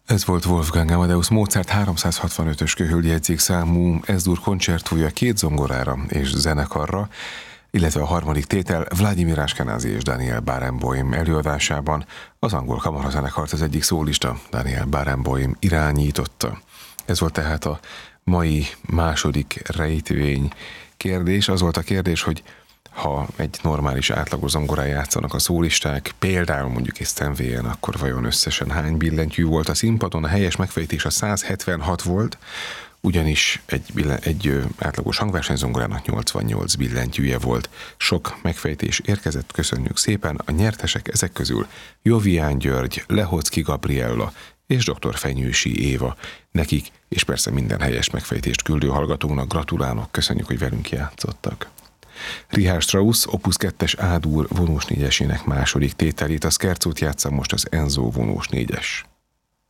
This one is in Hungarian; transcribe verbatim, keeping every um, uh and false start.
Ez volt Wolfgang Amadeus Mozart háromszázhatvanötös köhöljegyzék számú Es-dur koncertúja két zongorára és zenekarra, illetve a harmadik tétel Vladimir Ashkenazi és Daniel Barenboim előadásában az angol kamarazenekart az egyik szólista, Daniel Barenboim irányította. Ez volt tehát a mai második rejtvény kérdés. Az volt a kérdés, hogy ha egy normális átlagos zongorán játszanak a szólisták, például mondjuk egy Steinwayen, akkor vajon összesen hány billentyű volt a színpadon? A helyes megfejtés a száz hetvenhat volt, ugyanis egy, billen, egy átlagos hangversenyzongorának nyolcvannyolc billentyűje volt. Sok megfejtés érkezett, köszönjük szépen. A nyertesek ezek közül Jovián György, Lehocki Gabriella és dr. Fenyősi Éva. Nekik, és persze minden helyes megfejtést küldő hallgatónak gratulálok, köszönjük, hogy velünk játszottak. Richard Strauss Opus kettes A-dur vonós négyesének második tételét, a Scherzót játssza most az Enzo vonós négyes.